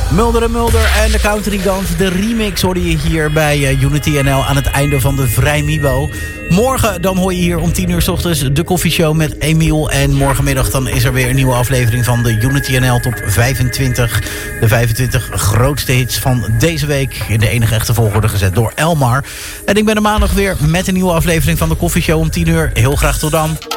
Mulder en Mulder en de Country Dance. De remix hoorde je hier bij Unity NL aan het einde van de Vrijmibo. Morgen dan hoor je hier om 10 uur 's ochtends de koffieshow met Emiel. En morgenmiddag dan is er weer een nieuwe aflevering van de Unity NL Top 25. De 25 grootste hits van deze week. In de enige echte volgorde gezet door Elmar. En ik ben er maandag weer met een nieuwe aflevering van de koffieshow om 10 uur. Heel graag tot dan.